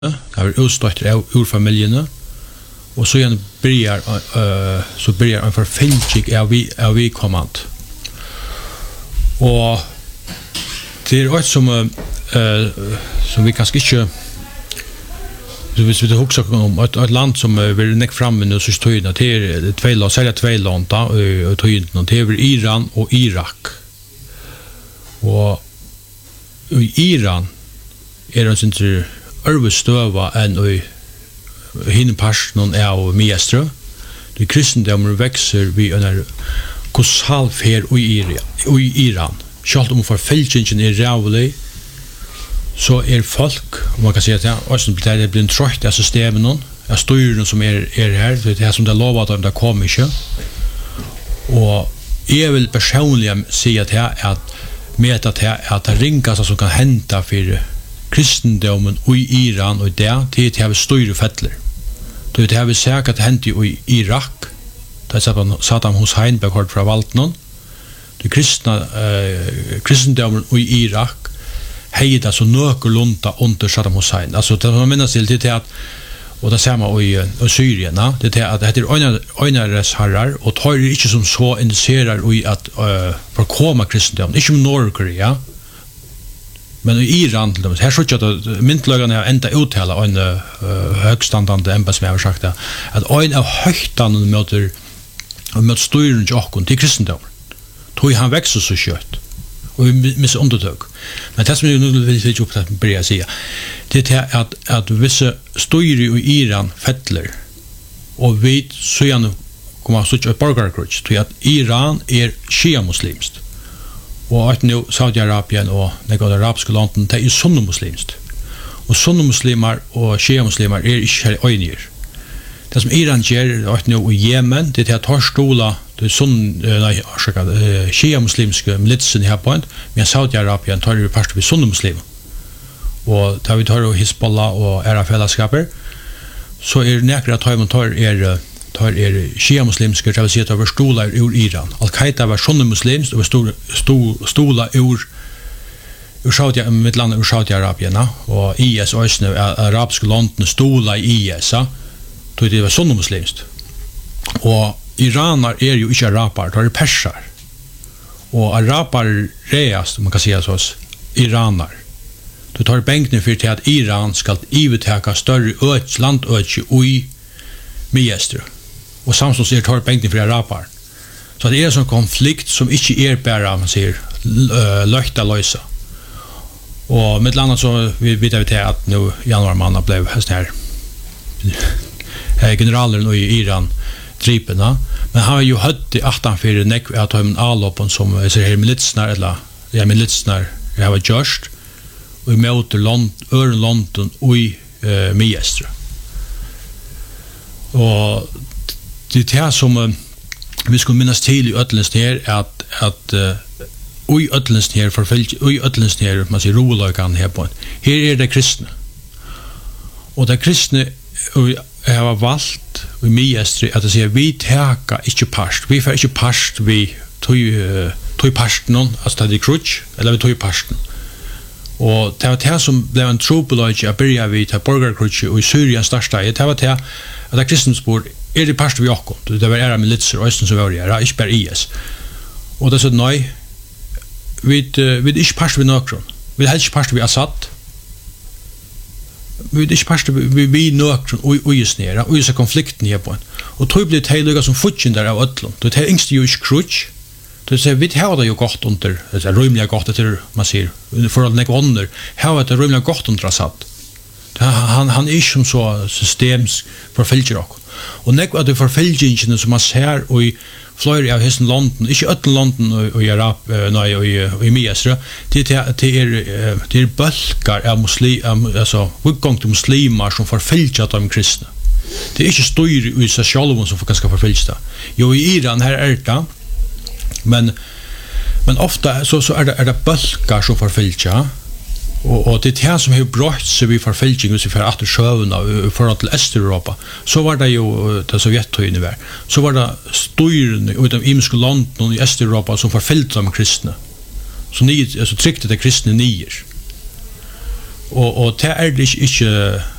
Det har utstått ur familjerna och så igen börjar en förfälsning av vi kommand. Och det är också som vi kanske inte så hvis vi husker om ett land som vill näck fram nu så står det till två land då och tog det är Iran och Irak. Och i Iran är det inte överstöva än i hinparsen av Miestra. Det kristendomen växer vid en kolossal fär i Iran. Självt om förföljningen är rävlig så är folk, om man kan säga att det blir en trött av systemen, av styren som är här, det är som det lovat om det kommer inte. Och jag vill personligen säga att med att det ringas som kan hända för kristendomen i Iran och det till att styra fettler. Det har vi säkert hänt i Irak, där Saddam Hussein blev från valten. Det kristendomen i Irak heida så någorlunda under Saddam Hussein. Alltså det man minns till att och det samma i Syrien, det är att det är einares herrar och tar inte som så intresserar i att förkomma kristendomen, inte som Nordkorea. Men i Iran till dem, här så att myntlagarna ända uttala en högstandande ämbetsmän har sagt att en av högtan mot styren och till kristendomen. Tror han växer så kött. Och vi missar undertök. Men det som jag nu vill upp att börja säga det är att vissa styr i Iran fettler och vi så gärna kommer så ett borgarkrig till att Iran är shia-muslimskt och att nu Saudiarabien och några arabiska länder det är sunni-muslimskt och sunni-muslimer och shia-muslimer är inte eniga. Det som Iran gör att nu i Yemen det är att ta stola det shia-muslimska militsen här på men Saudiarabien tar ju part vid sunni-muslimer och där vi tar Hezbollah och era fällskaper så är näkra tar shia-muslimska revolter över stolar ur Iran. Al-Qaida var sunni-muslims och stolar ur Saudiarabien och IS och arabiska länderna stolar i IS då det var sunni-muslimskt. Och iraner är ju inte araber, det är persar. Och araber reast, man kan säga så, iraner. Du tar bänkning för att Iran ska övertäcka större landökje i Miestra. Och samtidigt tar bänkning för araber. Så det är en sån konflikt som inte är bara, man säger, lökta lösa. Och med annat så vet vi till att nu januarmannen blev här generalen i Iran tripena, men han har ju hött i 18 för nek att ha en alloppen som är här militsnar jag har gjort och mot London i Miestra. Och det här som vi skulle minnas till i Ötlens här att i Ötlens här förfölj i Ötlens här man ser roligare här på. Här är det kristna. Och det kristna jag har valt i Miestra att säga vi täcka inte past. Vi får inte past vi tog pasten alltså det krutch eller vi tog pasten. Och det var det som blev en tropologi att börja vid till borgarkrutch i Syrien största. Det var det att det kristenspår är det past vi också. Det var era militser och östen som var det. Inte bara IS. Och det så nej vi inte past vi någon. Vi helst past vi Assad. Vi inte past vi någon och just nere och så konflikten här på. Och tror blir det hela som futchen där av ötlon. Det är inte ju krutch. Det säger vi har det ju gott under det är rumliga gott det man ser för att några under har det rumliga gott under Assad. Han är som så systems förföljer också. Och några det förföljningen som man ser och i flera av hästen London, inte ötlen London och i Miestra, det är bulkar av alltså utgång till muslimer som förföljer de kristna. Det är inte styr i sig själva som kanske förföljer. Jo i Iran här är det men ofta så är det bulkar som förföljer. Och det här som har brått sig vid förföljning för att sjövna för till Östeuropa så var det ju det Sovjettiden var så var det styrande ut av imska landen i Östeuropa som förföljde de kristna så ni alltså tryckte de kristna nier och det är det inte